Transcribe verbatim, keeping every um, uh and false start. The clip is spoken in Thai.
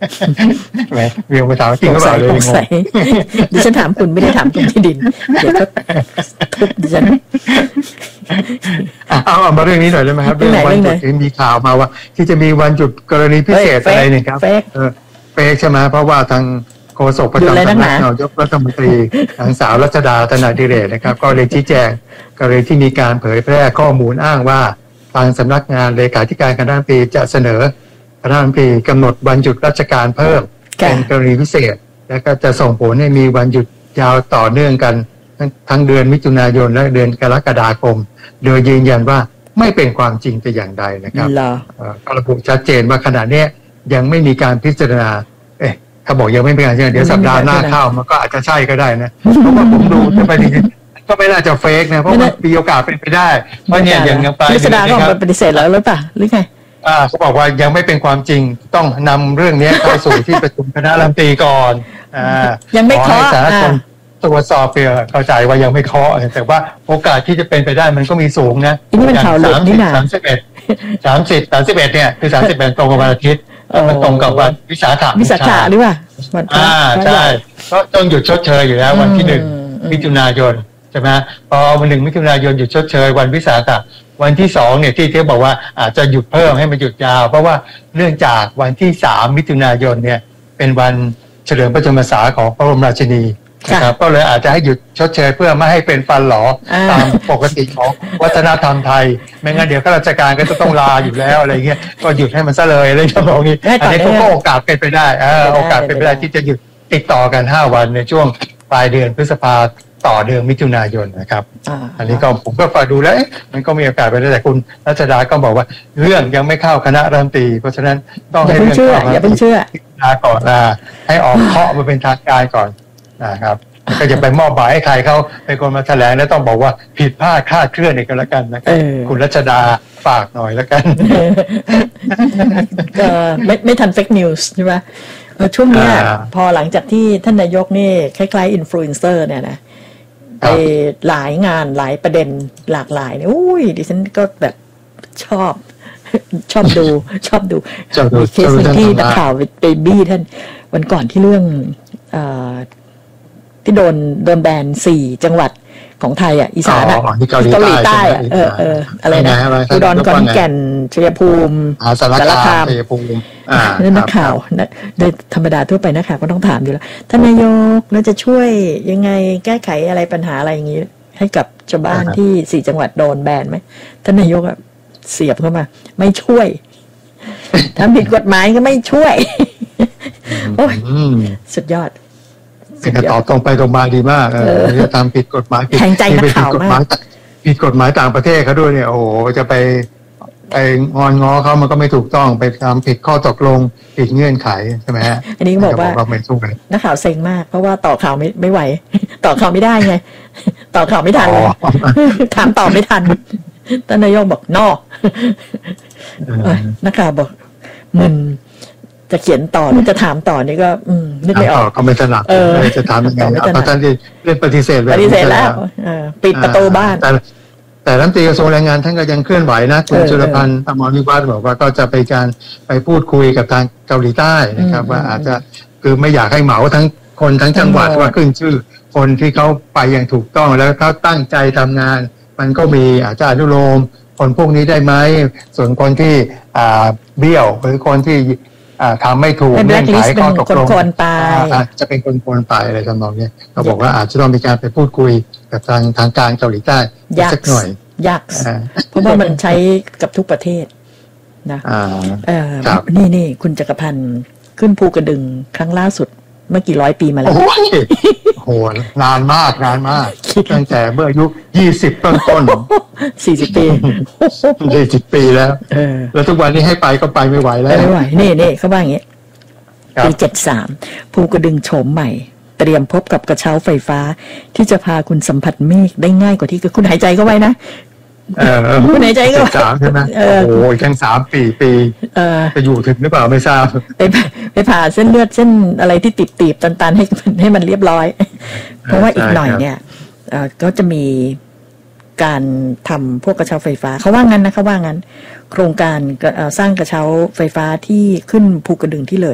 แหมเรียงมาถามจริงก็เลยงงดิฉันถามคุณไม่ได้ถามตรงที่ดินเดี๋ยวก็ทุบดิฉันเอาเอามาเรื่องนี้หน่อยได้ไหมครับเรื่องวันหยุดที่มีข่าวมาว่าที่จะมีวันหยุดกรณีพิเศษอะไรเนี่ยครับเออเฟกใช่ไหมเพราะว่าทางโฆษกประจำสำนักนายกรัฐมนตรีนางสาวรัชดาธนาดิเรกนะครับก็เลยชี้แจงกรณีที่มีการเผยแพร่ข้อมูลอ้างว่าทางสำนักงานเลขาธิการคณะรัฐมนตรีจะเสนอคณะรัฐมนตรีกำหนดวันหยุดราชการเพิ่มเป็นกรณีพิเศษและก็จะส่งผลให้มีวันหยุดยาวต่อเนื่องกันทั้งเดือนมิถุนายนและเดือนกรกฎาคมโดยยืนยันว่าไม่เป็นความจริงแต่อย่างใดนะครับก็ระบุชัดเจนว่าขณะนี้ยังไม่มีการพิจารณาเอ๊ะถ้าบอกยังไม่มีการพิจารณาเดี๋ยวสัปดาห์หน้าเข้ามันก็อาจจะใช่ก็ได้นะเพราะว่าผมดูจะไปดีก็ไม่น่าจะเฟกนะเพราะว่ามีโอกาสเป็นไปได้เพราะเนี่ยยังยังไปพิจารณาก็ปฏิเสธแล้วหรือเปล่าหรือไงอ่าเขาบอกว่ายังไม่เป็นความจริงต้องนำเรื่องนี้เข้าสู่ที่ประชุมคณะรัฐมนตรีก่อนอ่ายังไม่เคาะตรวจสอบเพื่อเข้าใจว่ายังไม่เคาะแต่ว่าโอกาสที่จะเป็นไปได้มันก็มีสูงนะนี่มันข่าวหลุดนี่นะสามสิบเอ็ดสามสิบสามสิบเอ็ดเนี่ยคือสามสิบเอ็ดตรงกับวันอาทิตย์มันตรงกับวันวิสาขวิสาขะหรือว่าอ่าใช่ก็ต้องหยุดชดเชยอยู่แล้ววันที่หนึ่งมิถุนายนใช่ไหมพอวันหนึ่งมิถุนายนหยุดชดเชยวันวิสาขะวันที่สองเนี่ยที่ที่บอกว่าอาจจะหยุดเพิ่มให้มันหยุดยาวเพราะว่าเนื่องจากวันที่สามมิถุนายนเนี่ยเป็นวันเฉลิมพระชนมพรรษาของพระบรมราชินีนะครับก็เลยอาจจะให้หยุดชดเชยเพื่อไม่ให้เป็นฟันหลอตามปกติของวัฒนธรรมไทยไม่งั้นเดี๋ยวข้าราชการก็จะต้องลาอยู่แล้วอะไรเงี้ยก็หยุดให้มันซะเลยอะไรอย่างนี้อันนี้ก็โอกาสเป็นไปได้เออโอกาสเป็นไปได้ที่จะหยุดติดต่อกันห้าวันในช่วงปลายเดือนพฤษภาต่อเดือนมิถุนายนนะครับอันนี้ก็ผมก็ฟังดูแล้วมันก็มีโอกาสไปได้แต่คุณรัชดาก็บอกว่าเรื่องยังไม่เข้าคณะรัฐมนตรีเพราะฉะนั้นต้องให้เรื่องเข้าอย่าเพิ่งเชื่อก่อนนะให้ออกเคาะมาเป็นทางการก่อนนะครับก็จะไปมอบหมายให้ใครเขาเป็นคนมาแถลงแล้วต้องบอกว่าผิดพลาดคลาดเคลื่อนอีกกันแล้วกันนะครับคุณรัชดาฝากหน่อยแล้วกันก็ไม่ไม่ทันเฟกนิวส์ใช่ไหมช่วงนี้พอหลังจากที่ท่านนายกนี่คล้ายๆอินฟลูเอนเซอร์เนี่ยนะไปหลายงานหลายประเด็นหลากหลายเนี่ยอุ้ยดิฉันก็แบบชอบชอบดูชอบดูมีเคสที่นักข่าวไปบี้ท่านวันก่อนที่เรื่องที่โดนโดนแบนสี่จังหวัดของไทยอ่ะอีสานอ่ะเกาหลีใต้อ่ะเออเอออะไรนะอุดรขอนแก่นชัยภูมิสารคามชัยภูมิอ่านักข่าวโดยธรรมดาทั่วไปนักข่าวก็ต้องถามอยู่แล้วท่านนายกแล้วจะช่วยยังไงแก้ไขอะไรปัญหาอะไรอย่างนี้ให้กับชาวบ้านที่สี่จังหวัดโดนแบนไหมท่านนายกอ่ะเสียบเข้ามาไม่ช่วยทำผิดกฎหมายก็ไม่ช่วยโอ้ยสุดยอดเป็นตอบตรงไปตรงมาดีมากเออจะทำผิดกฎหมายผิดผิดกฎหมายผิดกฎหมายต่างประเทศเขาด้วยเนี่ยโอ้โหจะไปไปงอนง้อเขามันก็ไม่ถูกต้องไปทำผิดข้อตกลงผิดเงื่อนไขใช่ไหมฮะอันนี้บอกว่านักข่าวเซ็งมากเพราะว่าต่อข่าวไม่ไม่ไหวต่อข่าวไม่ได้ไงต่อข่าวไม่ทันถามตอบไม่ทันท่านนายกบอกนอกนักข่าวบอกมึนจะเขียนต่อหรือจะถามต่อนี่ก็นึกไม่ออกก็ไม่ถนัดจะถามยังไงเพราะท่านที่เล่นปฏิเสธปฏิเสธแล้วปิดประตูบ้านแต่แต่รัฐมนตรีกระทรวงแรงงานท่านก็ยังเคลื่อนไหวนะคุณจุลพันธ์อมรวิวัฒน์บอกว่าก็จะไปการไปพูดคุยกับทางเกาหลีใต้นะครับว่าอาจจะคือไม่อยากให้เหมาทั้งคนทั้งจังหวัดว่าขึ้นชื่อคนที่เขาไปอย่างถูกต้องแล้วเขาตั้งใจทำงานมันก็มีอาจจะอนุโลมคนพวกนี้ได้ไหมส่วนคนที่เบี้ยวหรือคนที่ทำไม่ถูกเงื่อนไขข้อตกลงจะเป็นคนโกนไปอะไรทำนองนี้เขาบอกว่าอาจจะต้องมีการไปพูดคุยกับทางทางการเกาหลีใต้สักหน่อยยากเพราะว่ามันใช้กับทุกประเทศนะนี่นี่คุณจักรพันธ์ขึ้นภูกระดึงครั้งล่าสุดเมื่อกี่ร้อยปีมาแล้วโหนานมากนานมากตั้งแต่เมื่ออายุยี่สิบต้นต้นสี่สิบปีสี่สิบปีแล้วแล้วทุกวันนี้ให้ไปก็ไปไม่ไหวแล้วไม่ไหวนี่นี่เขาว่าอย่างเงี้ยปีเจ็ดสามภูกระดึงโฉมใหม่เตรียมพบกับกระเช้าไฟฟ้าที่จะพาคุณสัมผัสเมฆได้ง่ายกว่าที่คุณหายใจเข้าไว้นะคุณหายใจก็สามใช่ไหมโอ้โหแค่สามปีปีจะอยู่ถึงหรือเปล่าไม่ทราบไปไปผ่าเส้นเลือดเส้นอะไรที่ติดตีบตันๆให้ให้มันเรียบร้อยเพราะว่าอีกหน่อยเนี่ยก็จะมีการทำพวกกระเช้าไฟฟ้าเขาว่างั้นนะเขาว่างั้นโครงการสร้างกระเช้าไฟฟ้าที่ขึ้นภูกระดึงที่เลย